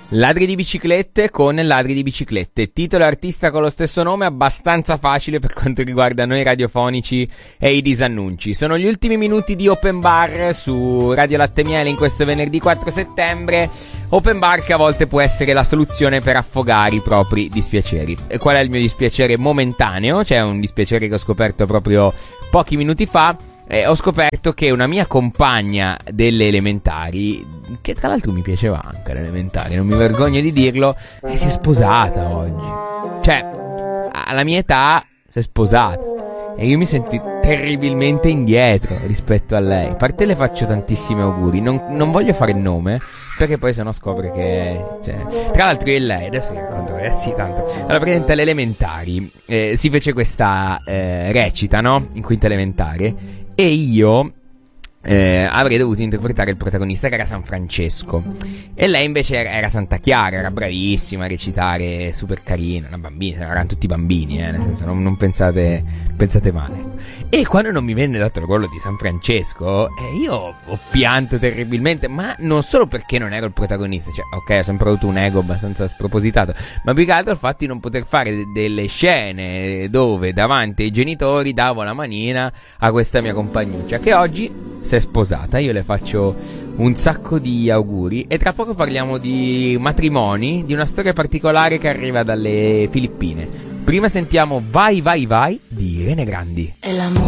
Ladri di biciclette con ladri di biciclette, titolo e artista con lo stesso nome, abbastanza facile per quanto riguarda noi radiofonici e i disannunci. Sono gli ultimi minuti di Open Bar su Radio Latte Miele in questo venerdì 4 settembre. Open Bar che a volte può essere la soluzione per affogare i propri dispiaceri. E qual è il mio dispiacere momentaneo? C'è un dispiacere che ho scoperto proprio pochi minuti fa. Ho scoperto che una mia compagna delle elementari, che tra l'altro mi piaceva anche alle elementari, non mi vergogno di dirlo, si è sposata oggi. Cioè, alla mia età si è sposata. E io mi sento terribilmente indietro rispetto a lei. A parte le faccio tantissimi auguri. Non voglio fare il nome, perché poi sennò scopre che... Tra l'altro io e lei, adesso vi racconto, sì, tanto. Allora, praticamente alle elementari si fece questa recita, no? In quinta elementare. E io avrei dovuto interpretare il protagonista, che era San Francesco, e lei invece era Santa Chiara. Era bravissima a recitare, super carina, una bambina, erano tutti bambini, nel senso non pensate male. E quando non mi venne dato il ruolo di San Francesco, io ho pianto terribilmente, ma non solo perché non ero il protagonista, cioè ok, ho sempre avuto un ego abbastanza spropositato, ma più che altro il fatto di non poter fare delle scene dove davanti ai genitori davo la manina a questa mia compagnuccia, che oggi si è sposata. Io le faccio un sacco di auguri e tra poco parliamo di matrimoni, di una storia particolare che arriva dalle Filippine. Prima sentiamo Vai Vai Vai di Irene Grandi. El amor